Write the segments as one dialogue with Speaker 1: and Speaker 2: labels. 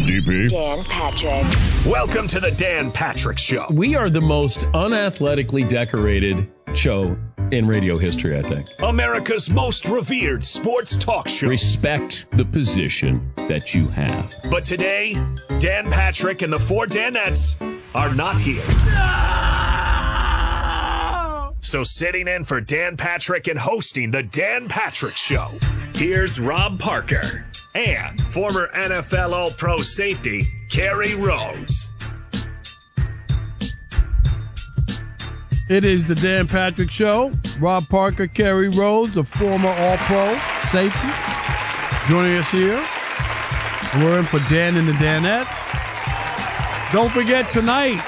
Speaker 1: DP.
Speaker 2: Dan Patrick.
Speaker 3: Welcome to the Dan Patrick Show.
Speaker 4: We are the most unathletically decorated show in radio history, I think.
Speaker 3: America's most revered sports talk show.
Speaker 1: Respect the position that you have.
Speaker 3: But today, Dan Patrick and the four Danettes are not here. So sitting in for Dan Patrick and hosting the Dan Patrick Show, here's Rob Parker and former NFL All-Pro safety, Kerry Rhodes.
Speaker 5: It is the Dan Patrick Show. Rob Parker, Kerry Rhodes, the former All-Pro safety, joining us here. We're in for Dan and the Danettes. Don't forget tonight,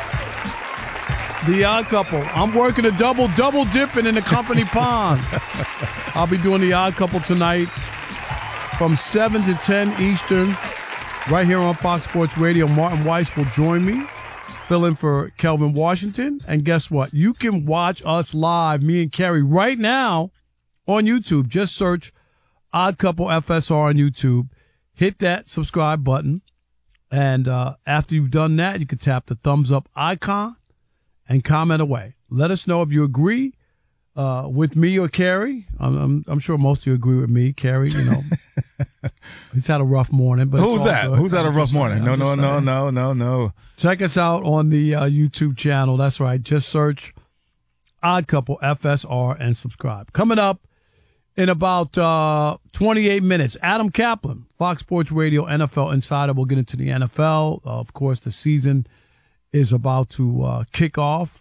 Speaker 5: The Odd Couple. I'm working a double dipping in the company pond. I'll be doing The Odd Couple tonight from 7 to 10 Eastern, right here on Fox Sports Radio. Martin Weiss will join me, fill in for Kelvin Washington. And guess what? You can watch us live, me and Kerry, right now on YouTube. Just search Odd Couple FSR on YouTube. Hit that subscribe button. And after you've done that, you can tap the thumbs up icon and comment away. Let us know if you agree with me or Kerry. I'm sure most of you agree with me, Kerry. You know, he's had a rough morning. But
Speaker 6: who's that?
Speaker 5: Good.
Speaker 6: Who's had a rough morning? No.
Speaker 5: Check us out on the YouTube channel. That's right. Just search Odd Couple FSR and subscribe. Coming up in about 28 minutes, Adam Kaplan, Fox Sports Radio NFL Insider. We'll get into the NFL. Of course, the season is about to kick off.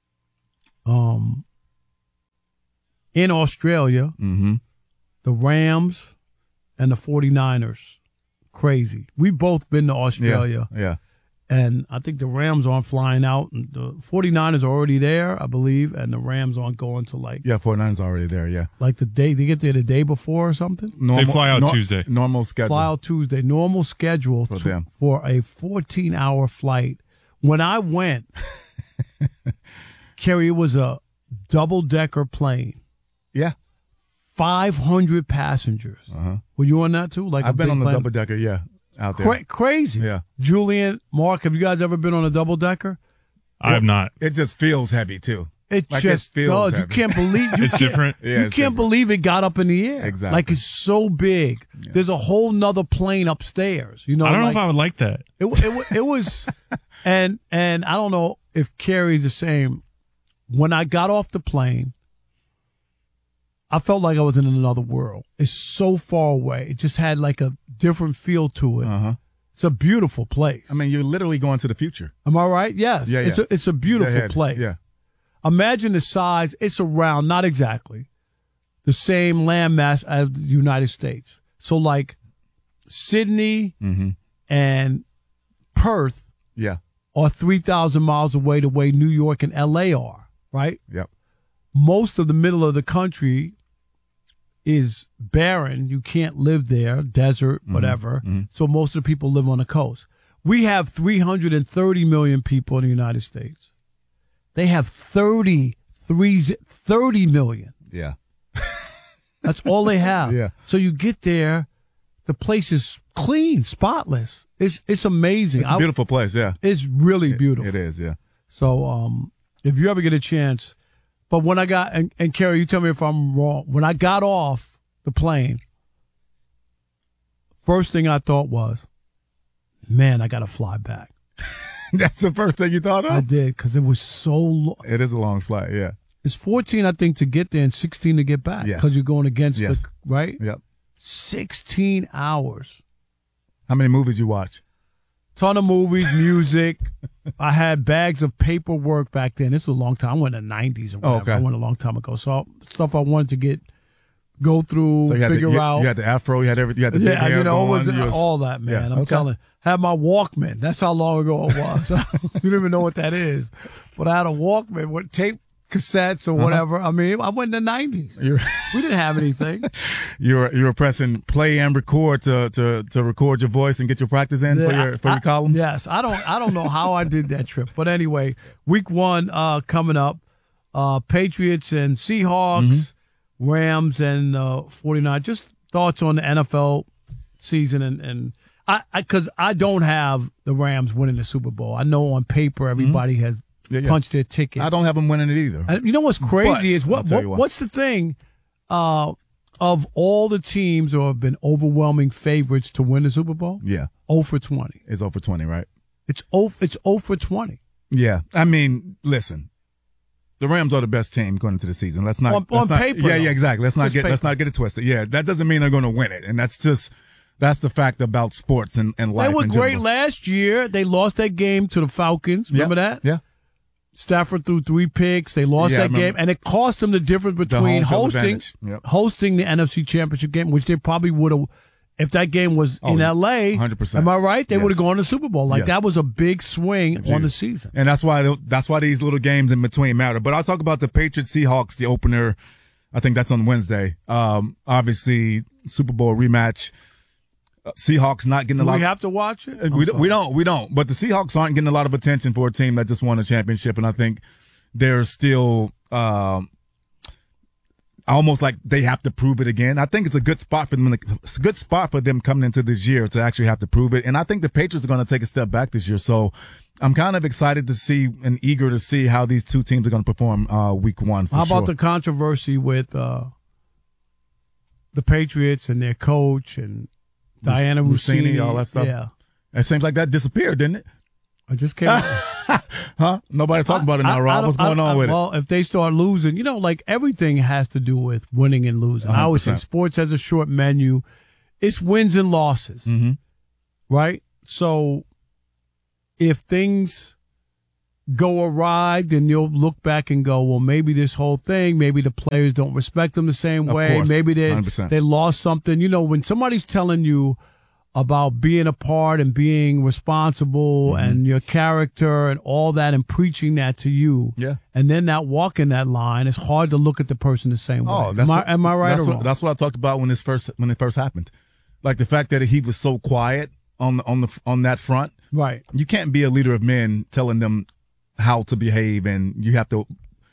Speaker 5: In Australia, the Rams and the 49ers. Crazy. We've both been to Australia.
Speaker 6: Yeah.
Speaker 5: And I think the Rams aren't flying out. And the 49ers are already there, I believe, and the Rams aren't going to
Speaker 6: 49ers already there, yeah.
Speaker 5: Like the day, they get there the day before or something?
Speaker 7: They fly out Tuesday.
Speaker 6: Normal schedule.
Speaker 5: Fly out Tuesday. Normal schedule for a 14-hour flight. When I went, Kerry, it was a double-decker plane.
Speaker 6: Yeah.
Speaker 5: 500 passengers. Were you on that too?
Speaker 6: I've been on the double-decker, yeah, out there.
Speaker 5: Crazy.
Speaker 6: Yeah.
Speaker 5: Julian, Mark, have you guys ever been on a double-decker?
Speaker 7: I have not.
Speaker 6: It just feels heavy, too.
Speaker 5: It just feels heavy. You can't believe
Speaker 7: it's different.
Speaker 5: You can't believe it got up in the air.
Speaker 6: Exactly.
Speaker 5: Like it's so big. Yeah. There's a whole nother plane upstairs. You know,
Speaker 7: I don't know if I would like that.
Speaker 5: It was, and I don't know if Kerry's the same. When I got off the plane, I felt like I was in another world. It's so far away. It just had like a different feel to it. It's a beautiful place.
Speaker 6: I mean, you're literally going to the future.
Speaker 5: Am I right? Yes.
Speaker 6: Yeah.
Speaker 5: It's a beautiful place.
Speaker 6: Yeah.
Speaker 5: Imagine the size. It's around, not exactly, the same landmass as the United States. So like Sydney and Perth are 3,000 miles away the way New York and L.A. are, right?
Speaker 6: Yep.
Speaker 5: Most of the middle of the country is barren. You can't live there, desert, whatever. So most of the people live on the coast. We have 330 million people in the United States. They have 30 million.
Speaker 6: Yeah.
Speaker 5: That's all they have.
Speaker 6: Yeah.
Speaker 5: So you get there, the place is clean, spotless. It's amazing.
Speaker 6: It's a beautiful place, yeah.
Speaker 5: It's really beautiful.
Speaker 6: It is, yeah.
Speaker 5: So if you ever get a chance, but when I got, and Kerry, you tell me if I'm wrong, when I got off the plane, first thing I thought was, man, I got to fly back.
Speaker 6: That's the first thing you thought of?
Speaker 5: I did, because it was so long.
Speaker 6: It is a long flight, yeah.
Speaker 5: It's 14, I think, to get there and 16 to get back.
Speaker 6: Yes.
Speaker 5: Because you're going against the, right?
Speaker 6: Yep.
Speaker 5: 16 hours.
Speaker 6: How many movies you watch?
Speaker 5: Ton of movies, music. I had bags of paperwork back then. This was a long time. I went in the 90s or whatever.
Speaker 6: Oh, okay.
Speaker 5: I went a long time ago. So stuff I wanted to go through,
Speaker 6: so
Speaker 5: figure out.
Speaker 6: You had the afro, you had everything, you had the big hair
Speaker 5: it was
Speaker 6: going.
Speaker 5: all that, man. I'm telling you. Had my Walkman. That's how long ago it was. You don't even know what that is. But I had a Walkman with tape cassettes or whatever. I mean, I went in the 90s. We didn't have anything.
Speaker 6: You were pressing play and record to record your voice and get your practice in for your columns?
Speaker 5: Yes. I don't know how I did that trip. But anyway, week 1 coming up. Patriots and Seahawks, Rams and 49. Just thoughts on the NFL season and Because I don't have the Rams winning the Super Bowl. I know on paper everybody has punched their ticket.
Speaker 6: I don't have them winning it either.
Speaker 5: And you know what's crazy is what's the thing of all the teams who have been overwhelming favorites to win the Super Bowl?
Speaker 6: Yeah.
Speaker 5: 0 for 20.
Speaker 6: It's 0 for 20, right?
Speaker 5: It's 0 for 20.
Speaker 6: Yeah. I mean, listen. The Rams are the best team going into the season. Let's not
Speaker 5: on paper.
Speaker 6: Yeah, exactly. Let's not get it twisted. Yeah, that doesn't mean they're going to win it, and that's the fact about sports and life.
Speaker 5: They were
Speaker 6: in
Speaker 5: great
Speaker 6: general.
Speaker 5: last year. They lost that game to the Falcons. Remember that?
Speaker 6: Yeah.
Speaker 5: Stafford threw 3 picks. They lost that game, and it cost them the difference between hosting the NFC Championship game, which they probably would have. If that game was in L.A.,
Speaker 6: 100%.
Speaker 5: Am I right? They would have gone to the Super Bowl.
Speaker 6: Yes.
Speaker 5: That was a big swing on the season.
Speaker 6: And that's why these little games in between matter. But I'll talk about the Patriots-Seahawks, the opener. I think that's on Wednesday. Obviously, Super Bowl rematch. Seahawks not getting a lot.
Speaker 5: Do we have to watch it?
Speaker 6: We don't. But the Seahawks aren't getting a lot of attention for a team that just won a championship. And I think they're still almost like they have to prove it again. I think it's a good spot for them. It's a good spot for them coming into this year to actually have to prove it. And I think the Patriots are going to take a step back this year. So I'm kind of excited to see and eager to see how these two teams are going to perform week one.
Speaker 5: How about the controversy with the Patriots and their coach and Diana Rossini,
Speaker 6: all that stuff?
Speaker 5: Yeah.
Speaker 6: It seems like that disappeared, didn't it?
Speaker 5: I just came out.
Speaker 6: Huh? Nobody's talking about it now, Rob. What's going on with it?
Speaker 5: Well, if they start losing, like everything has to do with winning and losing.
Speaker 6: 100%.
Speaker 5: I always say sports has a short menu. It's wins and losses, right? So if things go awry, then you'll look back and go, well, maybe this whole thing, maybe the players don't respect them the same way.
Speaker 6: Course,
Speaker 5: maybe
Speaker 6: 100%.
Speaker 5: they lost something. When somebody's telling you about being a part and being responsible and your character and all that and preaching that to you.
Speaker 6: Yeah.
Speaker 5: And then not walking that line, it's hard to look at the person the same way. Am I right or wrong?
Speaker 6: That's what I talked about when it first happened. Like the fact that he was so quiet on that front.
Speaker 5: Right.
Speaker 6: You can't be a leader of men telling them how to behave, and you have to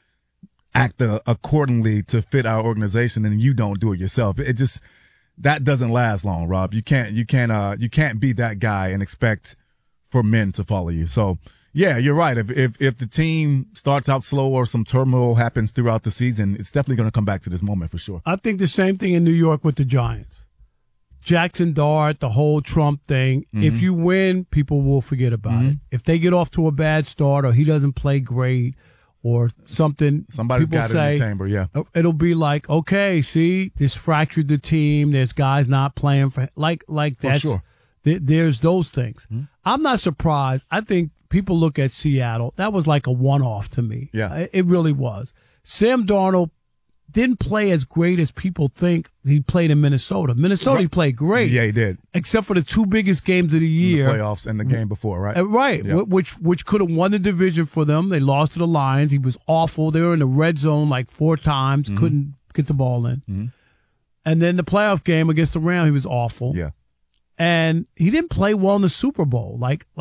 Speaker 6: act accordingly to fit our organization, and you don't do it yourself. It just that doesn't last long, Rob. You can't be that guy and expect for men to follow you. So yeah, you're right. If the team starts out slow or some turmoil happens throughout the season, it's definitely going to come back to this moment for sure.
Speaker 5: I think the same thing in New York with the Giants. Jackson Dart, the whole Trump thing. If you win, people will forget about it. If they get off to a bad start or he doesn't play great or something,
Speaker 6: somebody's
Speaker 5: people
Speaker 6: got
Speaker 5: say,
Speaker 6: it in the chamber, yeah.
Speaker 5: It'll be like, okay, see, this fractured the team. There's guys not playing for that.
Speaker 6: For sure.
Speaker 5: There's those things. I'm not surprised. I think people look at Seattle. That was like a one-off to me.
Speaker 6: Yeah.
Speaker 5: It really was. Sam Darnold didn't play as great as people think he played in Minnesota. He played great.
Speaker 6: Yeah, he did.
Speaker 5: Except for the 2 biggest games of the year.
Speaker 6: The playoffs and the game before, right?
Speaker 5: Right,
Speaker 6: Yeah.
Speaker 5: which could have won the division for them. They lost to the Lions. He was awful. They were in the red zone like 4 times, couldn't get the ball in. And then the playoff game against the Rams, he was awful.
Speaker 6: Yeah.
Speaker 5: And he didn't play well in the Super Bowl.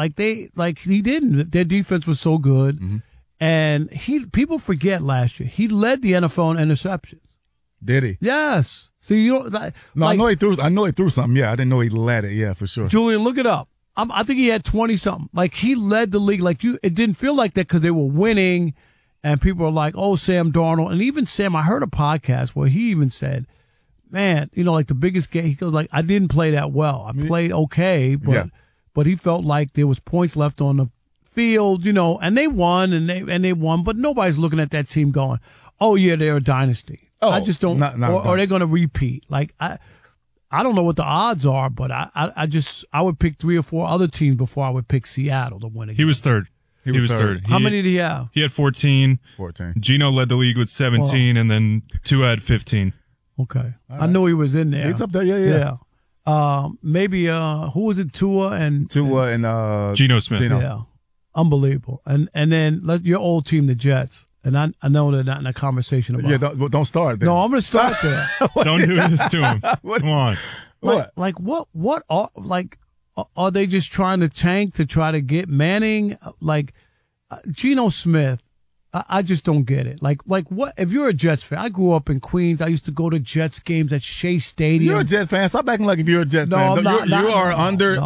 Speaker 5: He didn't. Their defense was so good. And people forget last year, he led the NFL in interceptions.
Speaker 6: Did he?
Speaker 5: Yes. See, you don't.
Speaker 6: I know he threw something. Yeah, I didn't know he led it. Yeah, for sure.
Speaker 5: Julian, look it up. I think he had 20 something. Like he led the league. It didn't feel like that because they were winning, and people were like, "Oh, Sam Darnold." And even Sam, I heard a podcast where he even said, "Man, like the biggest game." He goes like, "I didn't play that well. I played okay, but he felt like there was points left on the field, and they won and they won, but nobody's looking at that team going, oh yeah, they're a dynasty. I just don't, or they're going to repeat. I don't know what the odds are, but I would pick 3 or 4 other teams before I would pick Seattle to win again.
Speaker 7: He was third. He was third.
Speaker 5: How many did he have?
Speaker 7: He had 14. Gino led the league with 17, and then Tua had 15.
Speaker 5: Okay. Right. I knew he was in there.
Speaker 6: He's up there, yeah.
Speaker 5: Maybe, who was it? Tua and
Speaker 7: Geno Smith.
Speaker 5: Yeah. Unbelievable. And then your old team, the Jets. And I know they're not in a conversation about.
Speaker 6: Yeah, don't start there.
Speaker 5: No, I'm going to start there.
Speaker 7: Don't do this to him. Come on.
Speaker 5: What are they just trying to tank to try to get Manning? Geno Smith, I just don't get it. Like what? If you're a Jets fan, I grew up in Queens. I used to go to Jets games at Shea Stadium.
Speaker 6: You're a Jets fan. Stop acting like if you're a Jets fan.
Speaker 5: I'm not,
Speaker 6: you are under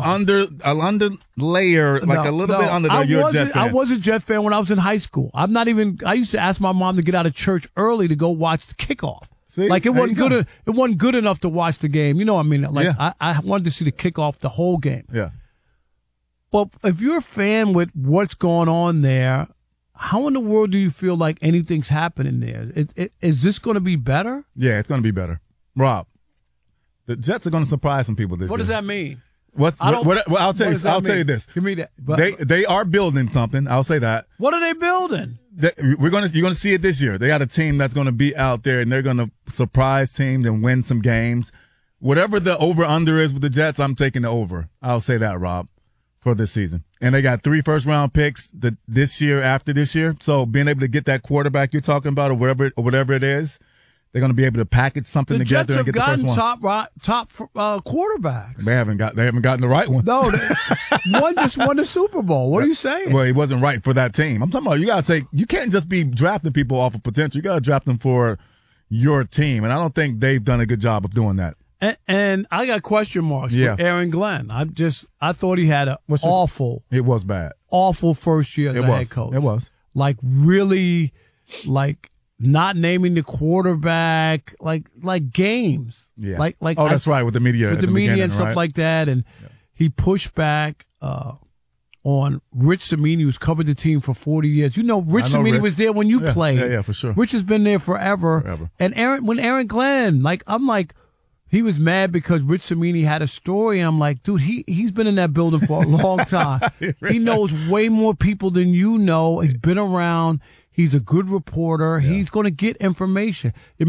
Speaker 6: layer, like a little bit under there. You're a Jets fan.
Speaker 5: I was a Jet fan when I was in high school. I'm not even. I used to ask my mom to get out of church early to go watch the kickoff.
Speaker 6: See?
Speaker 5: Like it wasn't good. It wasn't good enough to watch the game. You know what I mean? Like I wanted to see the kickoff, the whole game.
Speaker 6: Yeah.
Speaker 5: But if you're a fan with what's going on there, how in the world do you feel like anything's happening there? Is this going to be better?
Speaker 6: Yeah, it's going to be better. Rob, the Jets are going to surprise some people this year.
Speaker 5: What does that mean?
Speaker 6: I'll tell you this.
Speaker 5: Give me that.
Speaker 6: They are building something. I'll say that.
Speaker 5: What are they building?
Speaker 6: You're going to see it this year. They got a team that's going to be out there and they're going to surprise teams and win some games. Whatever the over under is with the Jets, I'm taking the over. I'll say that, Rob, for this season. And they got 3 first-round picks this year after this year. So being able to get that quarterback you're talking about or whatever it is, they're going to be able to package something together and get the first one.
Speaker 5: The Jets have gotten top quarterbacks.
Speaker 6: They haven't gotten the right one.
Speaker 5: No, one just won the Super Bowl. What are you saying?
Speaker 6: Well, he wasn't right for that team. I'm talking about you can't just be drafting people off of potential. You got to draft them for your team. And I don't think they've done a good job of doing that.
Speaker 5: And I got question marks with Aaron Glenn. I thought he had it was
Speaker 6: bad.
Speaker 5: Awful first year as a head coach.
Speaker 6: It was.
Speaker 5: Like really, like not naming the quarterback, like games.
Speaker 6: Yeah. That's right, with the media.
Speaker 5: With the media and stuff like that. And he pushed back on Rich Cimini, who's covered the team for 40 years. You know, Rich Cimini was there when you played.
Speaker 6: Yeah, for sure.
Speaker 5: Rich has been there forever. And Aaron Glenn, he was mad because Rich Cimini had a story. I'm like, dude, he's been in that building for a long time. He knows way more people than you know. He's been around. He's a good reporter. He's going to get information.